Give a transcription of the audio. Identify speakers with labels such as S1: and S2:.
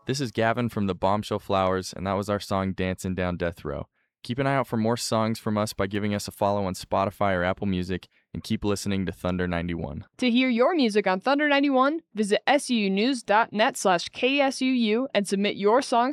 S1: This is Gavin from the Bombshell Flowers, and that was our song Dancing Down Death Row. Keep an eye out for more songs from us by giving us a follow on Spotify or Apple Music, and keep listening to Thunder 91.
S2: To hear your music on Thunder 91, visit sunews.net/KSUU and submit your songs